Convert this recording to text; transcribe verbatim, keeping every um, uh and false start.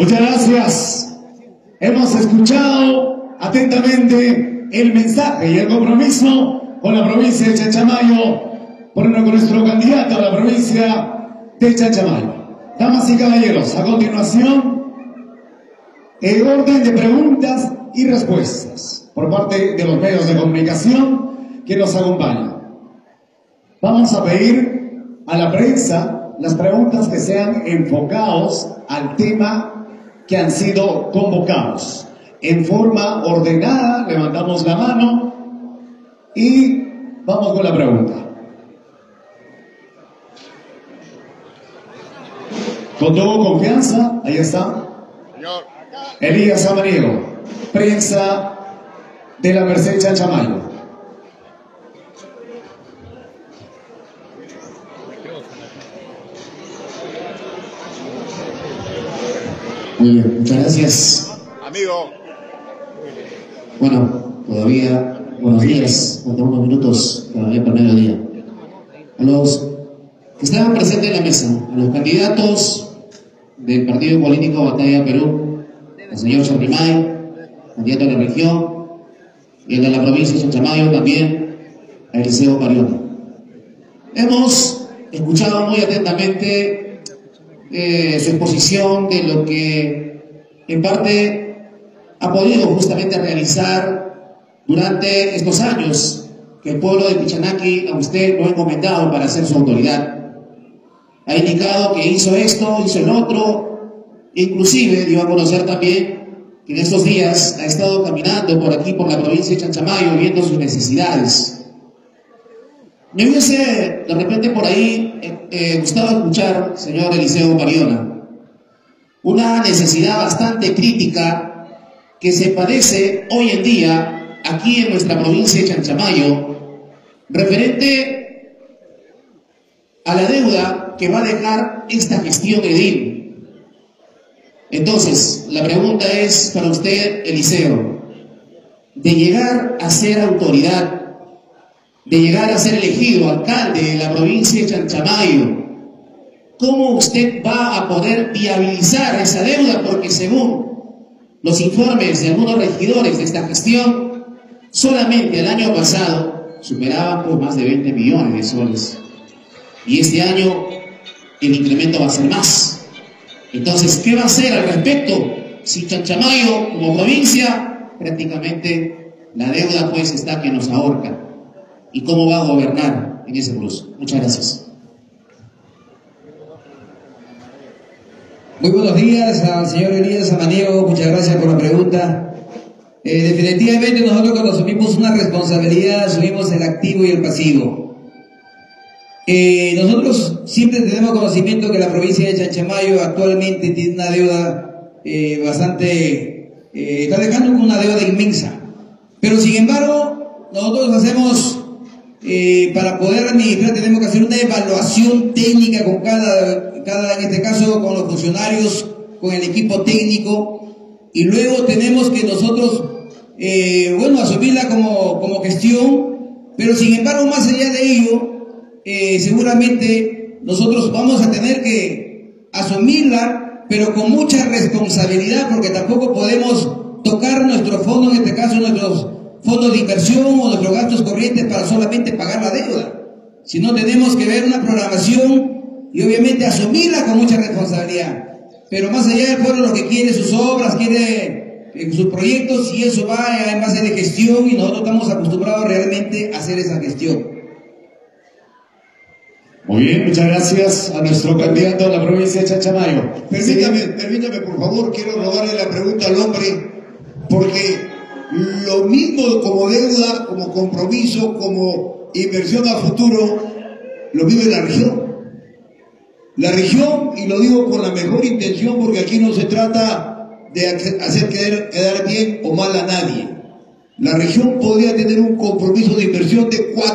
Muchas gracias. Hemos escuchado atentamente el mensaje y el compromiso con la provincia de Chanchamayo, por uno con nuestro candidato a la provincia de Chanchamayo. Damas y caballeros, a continuación, el orden de preguntas y respuestas por parte de los medios de comunicación que nos acompañan. Vamos a pedir a la prensa las preguntas que sean enfocados al tema que han sido convocados. En forma ordenada, levantamos la mano y vamos con la pregunta. Con toda confianza, ahí está. Señor. Elías Samaniego, prensa de la Merced Chanchamayo. Muy bien, muchas gracias. Amigo. Bueno, todavía, buenos días, faltan unos minutos todavía para el mediodía. A los que estaban presentes en la mesa, a los candidatos del partido político Batalla Perú, el señor Charrimay, candidato de la región, y el de la provincia de Chanchamayo también, a Eliseo Pariona. Hemos escuchado muy atentamente eh, su exposición de lo que en parte ha podido justamente realizar durante estos años que el pueblo de Pichanaki a usted lo ha encomendado para ser su autoridad. Ha indicado que hizo esto, hizo el otro, inclusive dio a conocer también que en estos días ha estado caminando por aquí, por la provincia de Chanchamayo, viendo sus necesidades. Me hubiese de repente por ahí eh, eh, gustado escuchar, señor Eliseo Pariona, una necesidad bastante crítica que se padece hoy en día aquí en nuestra provincia de Chanchamayo, referente a la deuda que va a dejar esta gestión edil. Entonces, la pregunta es para usted, Eliseo, de llegar a ser autoridad, de llegar a ser elegido alcalde de la provincia de Chanchamayo, ¿cómo usted va a poder viabilizar esa deuda? Porque según los informes de algunos regidores de esta gestión, solamente el año pasado superaban por más de veinte millones de soles. Y este año el incremento va a ser más. Entonces, ¿qué va a hacer al respecto? Si Chanchamayo como provincia, prácticamente la deuda pues está que nos ahorca. ¿Y cómo va a gobernar en ese cruce? Muchas gracias. Muy buenos días al señor Elías Samaniego, muchas gracias por la pregunta. Eh, definitivamente nosotros cuando asumimos una responsabilidad, asumimos el activo y el pasivo. Eh, nosotros siempre tenemos conocimiento que la provincia de Chanchamayo actualmente tiene una deuda eh, bastante, eh, está dejando con una deuda inmensa. Pero sin embargo, nosotros hacemos, eh, para poder administrar, tenemos que hacer una evaluación técnica con cada, cada, en este caso, con los funcionarios, con el equipo técnico, y luego tenemos que nosotros, eh, bueno, asumirla como, como gestión, pero sin embargo, más allá de ello, Eh, seguramente nosotros vamos a tener que asumirla, pero con mucha responsabilidad, porque tampoco podemos tocar nuestro fondo, en este caso nuestros fondos de inversión o nuestros gastos corrientes para solamente pagar la deuda, sino tenemos que ver una programación y obviamente asumirla con mucha responsabilidad. Pero más allá del pueblo lo que quiere sus obras, quiere eh, sus proyectos, y eso va en base de gestión, y nosotros estamos acostumbrados realmente a hacer esa gestión. Muy bien, muchas gracias a nuestro candidato a la provincia de Chanchamayo. Permítame, permítame por favor, quiero robarle la pregunta al hombre, porque lo mismo como deuda, como compromiso, como inversión a futuro, lo vive la región. La región, y lo digo con la mejor intención, porque aquí no se trata de hacer quedar, quedar bien o mal a nadie. La región podría tener un compromiso de inversión de cuatro